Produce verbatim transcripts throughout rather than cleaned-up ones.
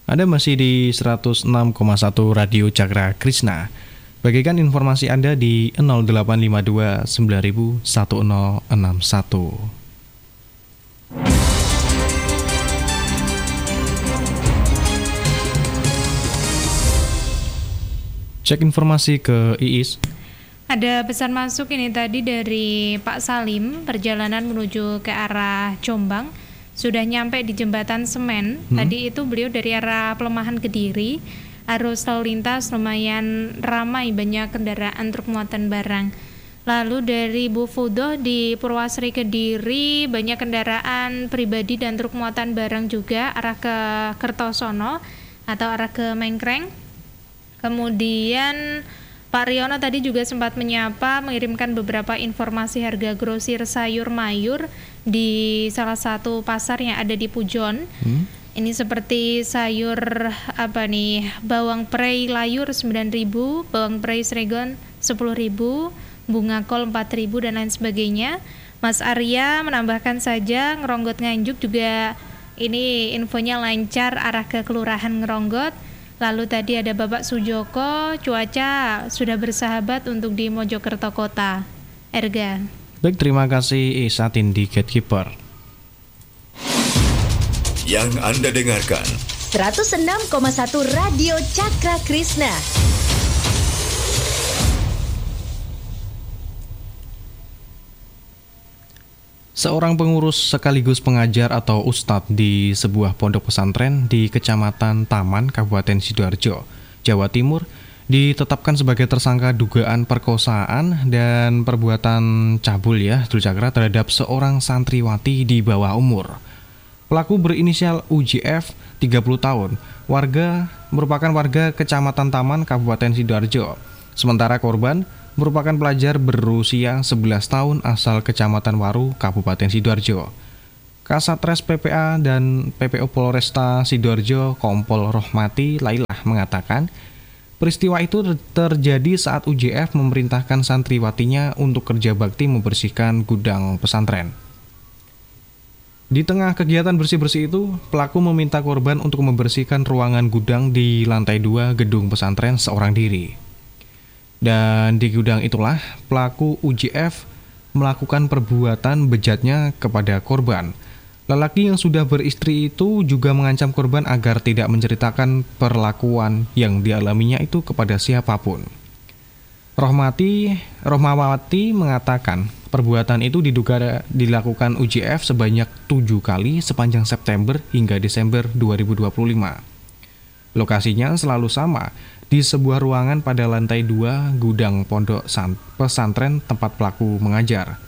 Anda masih di seratus enam koma satu Radio Cakra Krishna. Bagikan informasi Anda di nol delapan lima dua sembilan nol satu nol enam satu. Cek informasi ke Iis. Ada pesan masuk ini tadi dari Pak Salim, perjalanan menuju ke arah Jombang. Sudah nyampe di jembatan Semen. Hmm. Tadi itu beliau dari arah Pelemahan Kediri. Arus lalu lintas lumayan ramai, banyak kendaraan truk muatan barang. Lalu dari Bu Fudoh di Purwasri Kediri, banyak kendaraan pribadi dan truk muatan barang juga arah ke Kertosono atau arah ke Mengkreng. Kemudian Pak Riono tadi juga sempat menyapa, mengirimkan beberapa informasi harga grosir sayur mayur di salah satu pasar yang ada di Pujon. Hmm. Ini seperti sayur apa nih, bawang prei layur sembilan ribu, bawang prei Sregon sepuluh ribu, bunga kol empat ribu dan lain sebagainya. Mas Arya menambahkan saja Ngeronggot Nganjuk juga ini infonya lancar arah ke Kelurahan Ngeronggot. Lalu tadi ada Bapak Sujoko, cuaca sudah bersahabat untuk di Mojokerto Kota. Erga. Baik, terima kasih Isatin di Gatekeeper. Yang Anda dengarkan seratus enam koma satu Radio Cakra Krishna. Seorang pengurus sekaligus pengajar atau ustadz di sebuah pondok pesantren di Kecamatan Taman, Kabupaten Sidoarjo, Jawa Timur, ditetapkan sebagai tersangka dugaan perkosaan dan perbuatan cabul ya, Cakra, terhadap seorang santriwati di bawah umur. Pelaku berinisial U J F, tiga puluh tahun, warga merupakan warga Kecamatan Taman, Kabupaten Sidoarjo. Sementara korban merupakan pelajar berusia sebelas tahun asal Kecamatan Waru, Kabupaten Sidoarjo. Kasatres P P A dan P P O Polresta Sidoarjo, Kompol Rohmati Lailah mengatakan, peristiwa itu terjadi saat U J F memerintahkan santriwatinya untuk kerja bakti membersihkan gudang pesantren. Di tengah kegiatan bersih-bersih itu, pelaku meminta korban untuk membersihkan ruangan gudang di lantai dua gedung pesantren seorang diri. Dan di gudang itulah pelaku U J F melakukan perbuatan bejatnya kepada korban. Lelaki yang sudah beristri itu juga mengancam korban agar tidak menceritakan perlakuan yang dialaminya itu kepada siapapun. Rohmati, Rohmawati mengatakan perbuatan itu diduga dilakukan U J F sebanyak tujuh kali sepanjang September hingga Desember dua ribu dua puluh lima. Lokasinya selalu sama, di sebuah ruangan pada lantai dua gudang pondok pesantren tempat pelaku mengajar.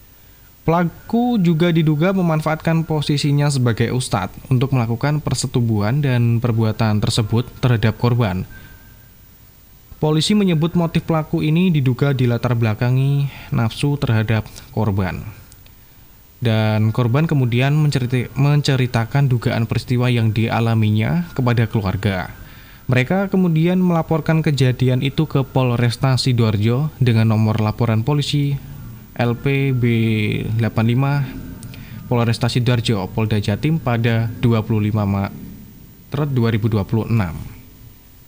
Pelaku juga diduga memanfaatkan posisinya sebagai ustadz untuk melakukan persetubuhan dan perbuatan tersebut terhadap korban. Polisi menyebut motif pelaku ini diduga dilatar belakangi nafsu terhadap korban. Dan korban kemudian menceritakan dugaan peristiwa yang dialaminya kepada keluarga. Mereka kemudian melaporkan kejadian itu ke Polresta Sidoarjo dengan nomor laporan polisi L P B delapan lima Polresta Sidoarjo, Polda Jatim pada dua puluh lima Maret dua ribu dua puluh enam.